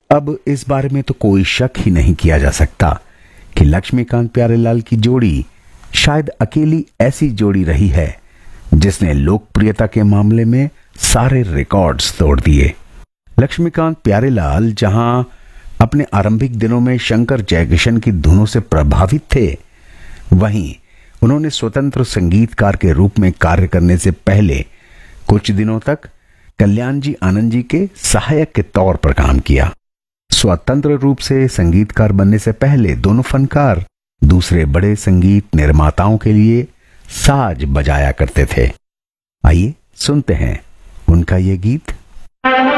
अब इस बारे में तो कोई शक ही नहीं किया जा सकता कि लक्ष्मीकांत प्यारेलाल की जोड़ी शायद अकेली ऐसी जोड़ी रही है जिसने लोकप्रियता के मामले में सारे रिकॉर्ड्स तोड़ दिए। लक्ष्मीकांत प्यारेलाल जहां अपने आरंभिक दिनों में शंकर जयकिशन की धुनों से प्रभावित थे, वहीं उन्होंने स्वतंत्र संगीतकार के रूप में कार्य करने से पहले कुछ दिनों तक कल्याण जी आनंद जी के सहायक के तौर पर काम किया। स्वतंत्र रूप से संगीतकार बनने से पहले दोनों फनकार दूसरे बड़े संगीत निर्माताओं के लिए साज बजाया करते थे। आइए सुनते हैं उनका ये गीत।